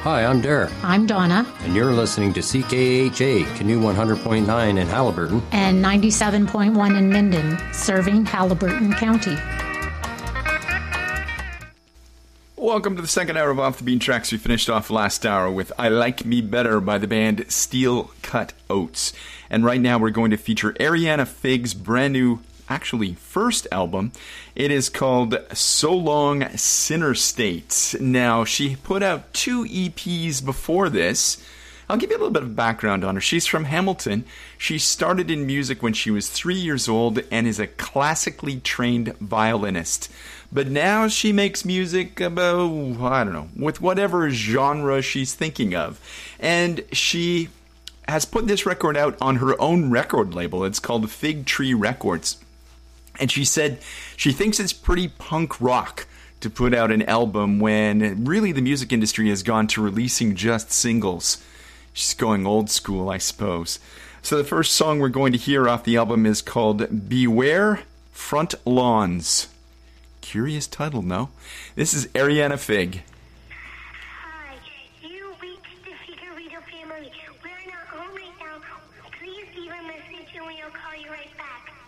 Hi, I'm Derek. I'm Donna. And you're listening to CKHA, Canoe 100.9 in Haliburton. And 97.1 in Minden, serving Haliburton County. Welcome to the second hour of Off the Bean Tracks. We finished off last hour with I Like Me Better by the band Steel Cut Oats. And right now we're going to feature Ariana Fig's brand new, actually first album. It is called So Long Sinner State. Now, she put out 2 EPs before this. I'll give you a little bit of background on her. She's from Hamilton. She started in music when she was 3 years old and is a classically trained violinist. But now she makes music about, I don't know, with whatever genre she's thinking of. And she has put this record out on her own record label. It's called Fig Tree Records. And she said she thinks it's pretty punk rock to put out an album when really the music industry has gone to releasing just singles. She's going old school, I suppose. So the first song we're going to hear off the album is called Beware Front Lawns. Curious title, no? This is Ariana Fig. Hi, you reached the Figueredo family. We're not home right now. Please leave a message and we'll call you right back.